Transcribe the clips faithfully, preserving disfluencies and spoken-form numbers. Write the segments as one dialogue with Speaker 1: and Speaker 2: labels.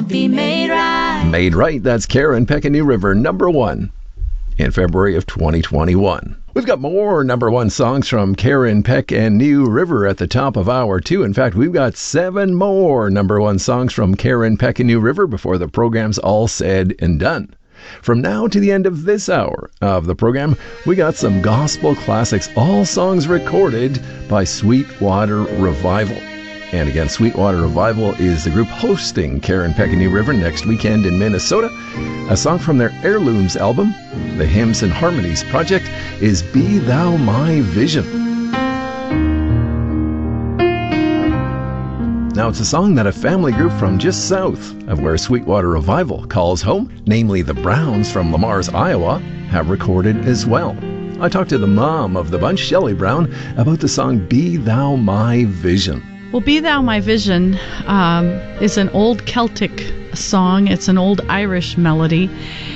Speaker 1: be made right.
Speaker 2: Made Right, that's Karen Peck and New River, number one in February of twenty twenty-one. We've got more number one songs from Karen Peck and New River at the top of hour two. In fact, we've got seven more number one songs from Karen Peck and New River before the program's all said and done. From now to the end of this hour of the program, we got some gospel classics, all songs recorded by Sweetwater Revival. And again, Sweetwater Revival is the group hosting Karen Peck and New River next weekend in Minnesota. A song from their Heirlooms album, the Hymns and Harmonies project, is Be Thou My Vision. Now, it's a song that a family group from just south of where Sweetwater Revival calls home, namely the Browns from Lamars, Iowa, have recorded as well. I talked to the mom of the bunch, Shelley Brown, about the song Be Thou My Vision.
Speaker 3: Well, Be Thou My Vision um, is an old Celtic song. It's an old Irish melody.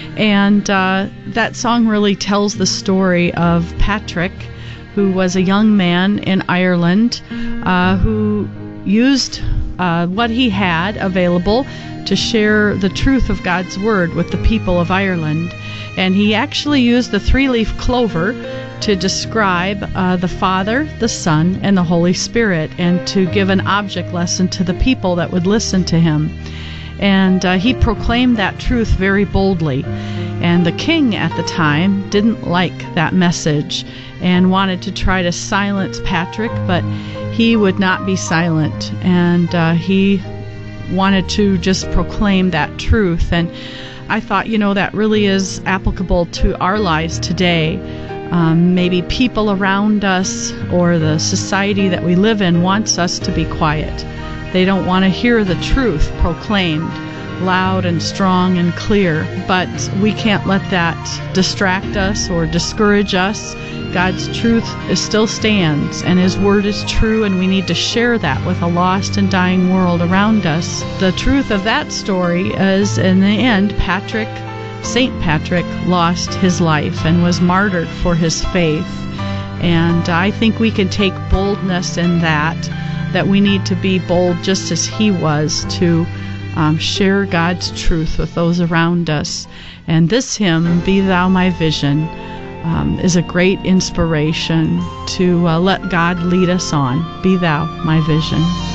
Speaker 3: And uh, that song really tells the story of Patrick, who was a young man in Ireland uh, who used uh, what he had available to share the truth of God's Word with the people of Ireland. And he actually used the three-leaf clover to describe uh, the Father, the Son, and the Holy Spirit, and to give an object lesson to the people that would listen to him. And uh, he proclaimed that truth very boldly. And the king at the time didn't like that message and wanted to try to silence Patrick, but he would not be silent. And uh, he wanted to just proclaim that truth. And I thought, you know, that really is applicable to our lives today. Um, maybe people around us or the society that we live in wants us to be quiet. They don't want to hear the truth proclaimed loud and strong and clear, but we can't let that distract us or discourage us. God's truth is still stands, and His Word is true, and we need to share that with a lost and dying world around us. The truth of that story is, in the end, Patrick Saint Patrick lost his life and was martyred for his faith. And I think we can take boldness in that, that we need to be bold just as he was to um, share God's truth with those around us. And this hymn, Be Thou My Vision, um, is a great inspiration to uh, let God lead us on. Be Thou My Vision.